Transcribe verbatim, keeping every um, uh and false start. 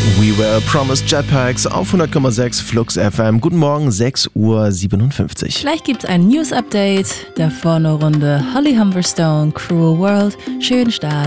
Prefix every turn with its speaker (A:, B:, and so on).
A: We Were Promised Jetpacks auf hundert Komma sechs Flux F M. Guten Morgen, sechs Uhr siebenundfünfzig.
B: Gleich gibt's ein News-Update. Davor eine Runde Holly Humberstone, Cruel World. Schönen Start